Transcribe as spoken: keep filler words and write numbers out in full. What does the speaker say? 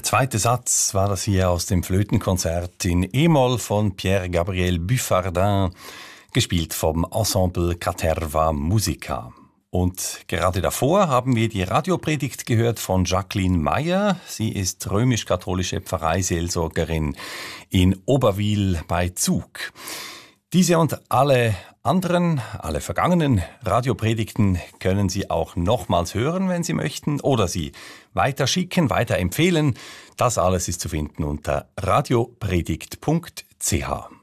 zweite Satz war das hier aus dem Flötenkonzert in E-Moll von Pierre-Gabriel Buffardin, gespielt vom Ensemble Caterva Musica. Und gerade davor haben wir die Radiopredigt gehört von Jacqueline Meyer. Sie ist römisch-katholische Pfarreiseelsorgerin in Oberwil bei Zug. Diese und alle anderen, alle vergangenen Radiopredigten können Sie auch nochmals hören, wenn Sie möchten, oder sie weiterschicken, weiterempfehlen. Das alles ist zu finden unter radiopredigt punkt c h.